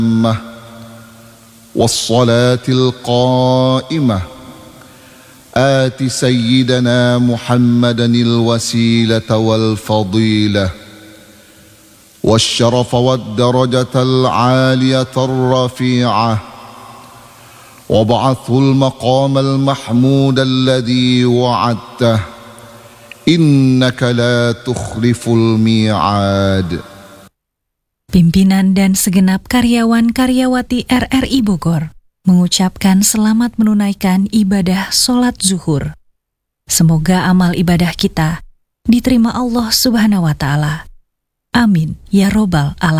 والصلاة القائمة آت سيدنا محمدا الوسيلة والفضيلة والشرف والدرجة العالية الرفيعة وابعثه المقام المحمود الذي وعدته إنك لا تخلف الميعاد. Pimpinan dan segenap karyawan-karyawati RRI Bogor mengucapkan selamat menunaikan ibadah sholat zuhur. Semoga amal ibadah kita diterima Allah Subhanahu wa Ta'ala. Amin ya Robbal Alamin.